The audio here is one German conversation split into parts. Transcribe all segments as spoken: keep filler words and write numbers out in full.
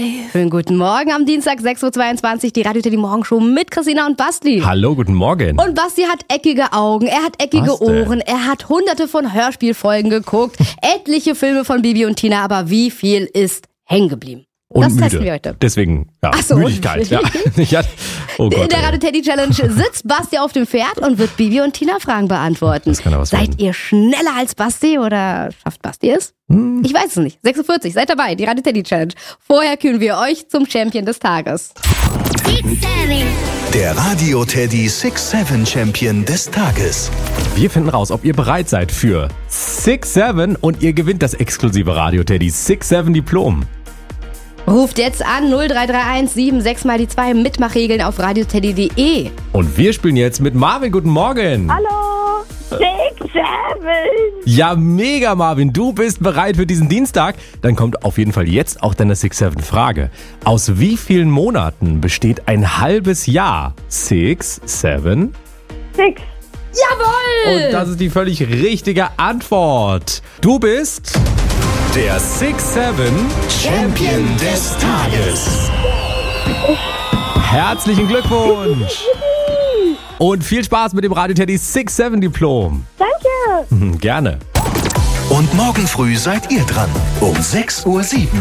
Life. Schönen guten Morgen am Dienstag, sechs Uhr zweiundzwanzig, die Radio Teddy Morgenshow mit Christina und Basti. Hallo, guten Morgen. Und Basti hat eckige Augen, er hat eckige Was denn? Ohren, er hat hunderte von Hörspielfolgen geguckt, etliche Filme von Bibi und Tina, aber wie viel ist hängen geblieben? Und das müde. testen wir heute. Deswegen, ja, Ach so, Müdigkeit. Ja. Ja. Oh Gott, In der ey. Radio Teddy Challenge sitzt Basti auf dem Pferd und wird Bibi und Tina Fragen beantworten. Das kann ja was Seid werden. ihr schneller als Basti oder schafft Basti es? Hm. Ich weiß es nicht. sechs Uhr vierzig, seid dabei, die Radio Teddy Challenge. Vorher kühlen wir euch zum Champion des Tages. Der Radio Teddy six seven Champion des Tages. Wir finden raus, ob ihr bereit seid für six seven und ihr gewinnt das exklusive Radio Teddy six seven Diplom. Ruft jetzt an null drei drei eins sieben sechs mal die zwei Mitmachregeln auf radioteddy punkt de. Und wir spielen jetzt mit Marvin. Guten Morgen. Hallo, six seven. Ja, mega Marvin, du bist bereit für diesen Dienstag? Dann kommt auf jeden Fall jetzt auch deine six seven Frage. Aus wie vielen Monaten besteht ein halbes Jahr? six, seven? Six. Jawohl! Und das ist die völlig richtige Antwort. Du bist der six seven Champion des Tages. Herzlichen Glückwunsch! Und viel Spaß mit dem Radio Teddy six seven Diplom. Danke. Mhm, gerne. Und morgen früh seid ihr dran. Um sechs Uhr sieben.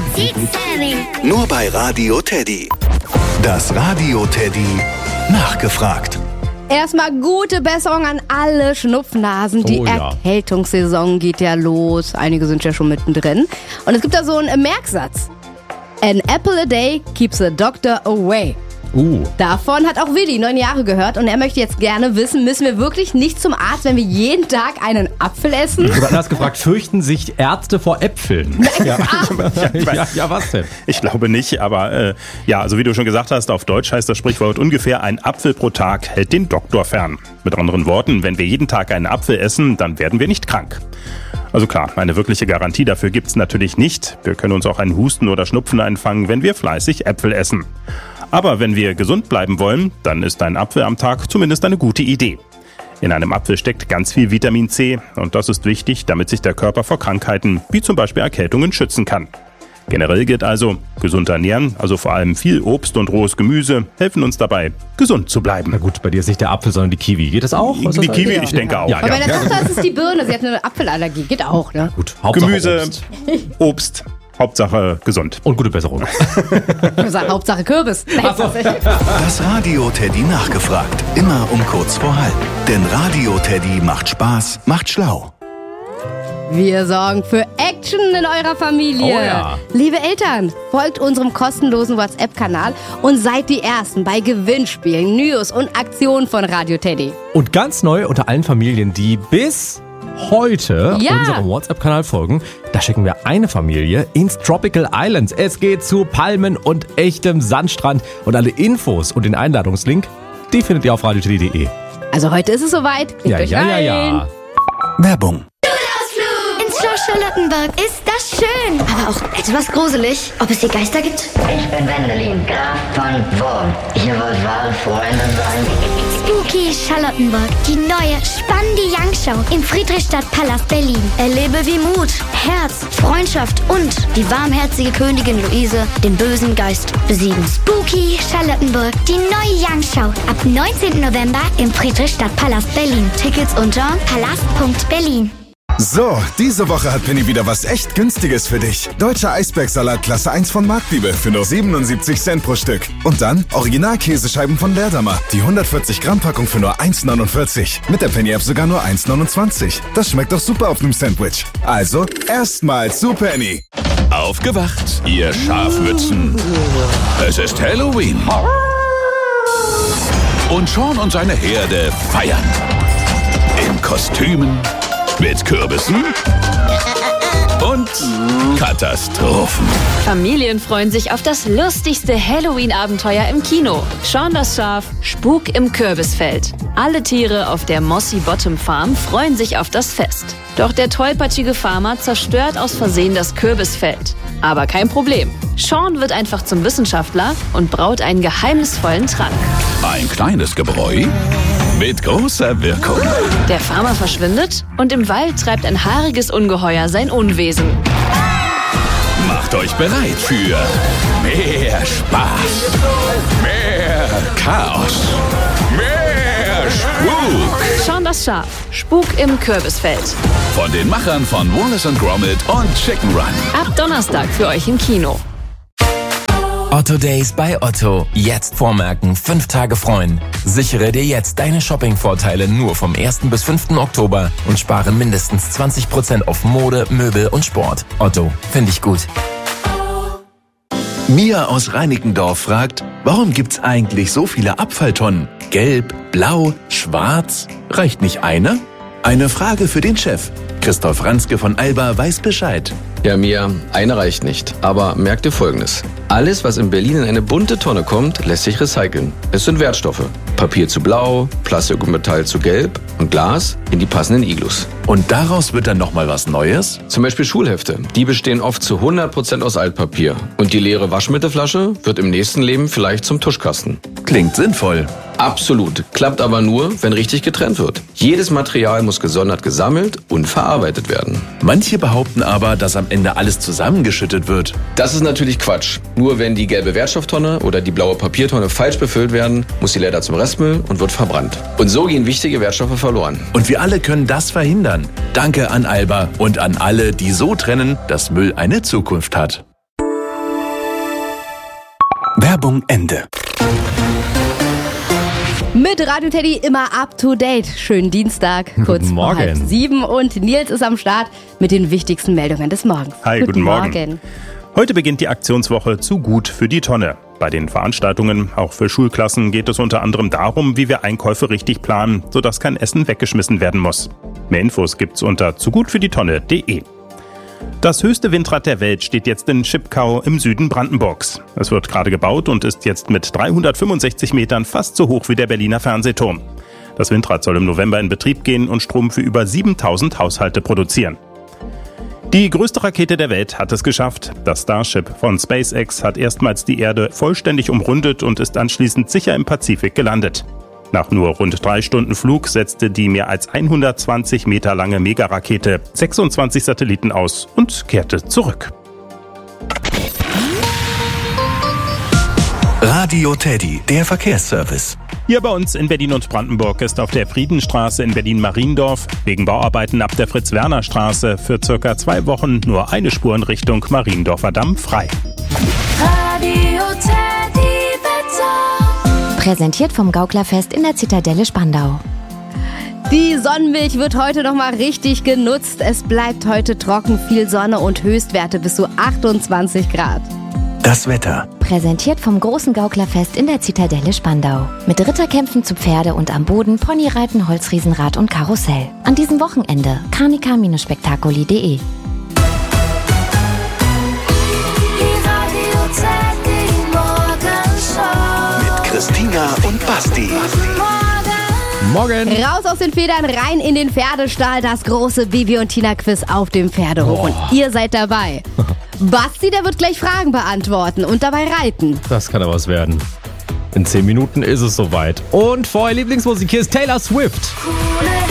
Nur bei Radio Teddy. Das Radio Teddy nachgefragt. Erstmal gute Besserung an alle Schnupfnasen. Die Oh ja. Erkältungssaison geht ja los. Einige sind ja schon mittendrin. Und es gibt da so einen Merksatz. An apple a day keeps a doctor away. Uh, Davon hat auch Willi neun Jahre gehört und er möchte jetzt gerne wissen, müssen wir wirklich nicht zum Arzt, wenn wir jeden Tag einen Apfel essen? du hast gefragt, fürchten sich Ärzte vor Äpfeln? Ja, ja, ja, was denn? Ich glaube nicht, aber äh, ja, also wie du schon gesagt hast, auf Deutsch heißt das Sprichwort ungefähr, ein Apfel pro Tag hält den Doktor fern. Mit anderen Worten, wenn wir jeden Tag einen Apfel essen, dann werden wir nicht krank. Also klar, eine wirkliche Garantie dafür gibt's natürlich nicht. Wir können uns auch einen Husten oder Schnupfen einfangen, wenn wir fleißig Äpfel essen. Aber wenn wir gesund bleiben wollen, dann ist ein Apfel am Tag zumindest eine gute Idee. In einem Apfel steckt ganz viel Vitamin C und das ist wichtig, damit sich der Körper vor Krankheiten wie zum Beispiel Erkältungen schützen kann. Generell gilt also, gesund ernähren, also vor allem viel Obst und rohes Gemüse, helfen uns dabei, gesund zu bleiben. Na gut, bei dir ist nicht der Apfel, sondern die Kiwi. Geht das auch? Was Die ist das? Kiwi, Ja. ich denke auch. Ja, Aber bei ja, der ja. Tochter ist es die Birne, sie hat eine Apfelallergie. Geht auch, ne? Gut, Hauptsache Gemüse, Obst. Obst, Hauptsache gesund. Und gute Besserung. Ich sag, Hauptsache Kürbis. Das Radio Teddy nachgefragt. Immer um kurz vor halb. Denn Radio Teddy macht Spaß, macht schlau. Wir sorgen für Action in eurer Familie. Oh ja. Liebe Eltern, folgt unserem kostenlosen WhatsApp-Kanal und seid die Ersten bei Gewinnspielen, News und Aktionen von Radio Teddy. Und ganz neu unter allen Familien, die bis heute Ja. unserem WhatsApp-Kanal folgen, da schicken wir eine Familie ins Tropical Islands. Es geht zu Palmen und echtem Sandstrand. Und alle Infos und den Einladungslink, die findet ihr auf radioteddy punkt de. Also heute ist es soweit. Klickt Ja, euch ja, ja, rein. ja. Werbung. Ins Schloss Charlottenburg. Ist das schön. Aber auch etwas gruselig. Ob es hier Geister gibt? Ich bin Wendelin, Graf von Wurm. Ihr wollt wahre Freunde sein? Spooky Charlottenburg. Die neue, spannende Young-Show im Friedrichstadtpalast Berlin. Erlebe, wie Mut, Herz, Freundschaft und die warmherzige Königin Luise den bösen Geist besiegen. Spooky Charlottenburg. Die neue Young-Show. Ab neunzehnten November im Friedrichstadtpalast Berlin. Tickets unter palast punkt berlin. So, diese Woche hat Penny wieder was echt Günstiges für dich. Deutscher Eisbergsalat Klasse eins von Marktliebe für nur siebenundsiebzig Cent pro Stück. Und dann Original-Käsescheiben von Leerdammer. Die hundertvierzig Gramm Packung für nur eins neunundvierzig. Mit der Penny-App sogar nur eins neunundzwanzig. Das schmeckt doch super auf einem Sandwich. Also, erstmal zu Penny. Aufgewacht, ihr Schafmützen. Es ist Halloween. Und Sean und seine Herde feiern. In Kostümen, mit Kürbissen und Katastrophen. Familien freuen sich auf das lustigste Halloween-Abenteuer im Kino. Sean das Schaf, Spuk im Kürbisfeld. Alle Tiere auf der Mossy Bottom Farm freuen sich auf das Fest. Doch der tollpatschige Farmer zerstört aus Versehen das Kürbisfeld. Aber kein Problem. Sean wird einfach zum Wissenschaftler und braut einen geheimnisvollen Trank. Ein kleines Gebräu mit großer Wirkung. Der Farmer verschwindet und im Wald treibt ein haariges Ungeheuer sein Unwesen. Macht euch bereit für mehr Spaß, mehr Chaos, mehr Spuk. Schon das Schaf. Spuk im Kürbisfeld. Von den Machern von Wallace und Gromit und Chicken Run. Ab Donnerstag für euch im Kino. Otto Days bei Otto. Jetzt vormerken, fünf Tage freuen. Sichere dir jetzt deine Shopping-Vorteile nur vom ersten bis fünften Oktober und spare mindestens zwanzig Prozent auf Mode, Möbel und Sport. Otto, finde ich gut. Mia aus Reinickendorf fragt, warum gibt's eigentlich so viele Abfalltonnen? Gelb, blau, schwarz? Reicht nicht eine? Eine Frage für den Chef. Christoph Ranske von Alba weiß Bescheid. Ja, Mia, eine reicht nicht. Aber merk dir Folgendes. Alles, was in Berlin in eine bunte Tonne kommt, lässt sich recyceln. Es sind Wertstoffe. Papier zu blau, Plastik und Metall zu gelb und Glas in die passenden Iglus. Und daraus wird dann nochmal was Neues? Zum Beispiel Schulhefte. Die bestehen oft zu hundert Prozent aus Altpapier. Und die leere Waschmittelflasche wird im nächsten Leben vielleicht zum Tuschkasten. Klingt sinnvoll. Absolut. Klappt aber nur, wenn richtig getrennt wird. Jedes Material muss gesondert gesammelt und verarbeitet werden. Manche behaupten aber, dass am Ende alles zusammengeschüttet wird. Das ist natürlich Quatsch. Nur wenn die gelbe Wertstofftonne oder die blaue Papiertonne falsch befüllt werden, muss sie leider zum Restmüll und wird verbrannt. Und so gehen wichtige Wertstoffe verloren. Und wir alle können das verhindern. Danke an Alba und an alle, die so trennen, dass Müll eine Zukunft hat. Werbung Ende. Mit Radio Teddy immer up to date. Schönen Dienstag, kurz Guten vor Morgen. halb sieben. Und Nils ist am Start mit den wichtigsten Meldungen des Morgens. Hi, guten, guten Morgen. Morgen. Heute beginnt die Aktionswoche Zu gut für die Tonne. Bei den Veranstaltungen, auch für Schulklassen, geht es unter anderem darum, wie wir Einkäufe richtig planen, sodass kein Essen weggeschmissen werden muss. Mehr Infos gibt's unter zu gut für die Tonne punkt de. Das höchste Windrad der Welt steht jetzt in Schipkau im Süden Brandenburgs. Es wird gerade gebaut und ist jetzt mit dreihundertfünfundsechzig Metern fast so hoch wie der Berliner Fernsehturm. Das Windrad soll im November in Betrieb gehen und Strom für über siebentausend Haushalte produzieren. Die größte Rakete der Welt hat es geschafft. Das Starship von SpaceX hat erstmals die Erde vollständig umrundet und ist anschließend sicher im Pazifik gelandet. Nach nur rund drei Stunden Flug setzte die mehr als hundertzwanzig Meter lange Megarakete sechsundzwanzig Satelliten aus und kehrte zurück. Radio Teddy, der Verkehrsservice. Hier bei uns in Berlin und Brandenburg ist auf der Friedenstraße in Berlin-Mariendorf wegen Bauarbeiten ab der Fritz-Werner-Straße für circa zwei Wochen nur eine Spur in Richtung Mariendorfer Damm frei. Radio Teddy Wetter. Präsentiert vom Gauklerfest in der Zitadelle Spandau. Die Sonnenmilch wird heute noch mal richtig genutzt. Es bleibt heute trocken, viel Sonne und Höchstwerte bis zu achtundzwanzig Grad. Das Wetter. Präsentiert vom großen Gauklerfest in der Zitadelle Spandau. Mit Ritterkämpfen zu Pferde und am Boden, Ponyreiten, Holzriesenrad und Karussell. An diesem Wochenende karnika Bindestrich spektakuli punkt de. Mit Christina und Basti. Morgen. Raus aus den Federn, rein in den Pferdestall. Das große Bibi und Tina Quiz auf dem Pferdehof. Oh. Und ihr seid dabei. Basti, der wird gleich Fragen beantworten und dabei reiten. Das kann aber was werden. In zehn Minuten ist es soweit. Und vorher Lieblingsmusik, hier ist Taylor Swift. Coole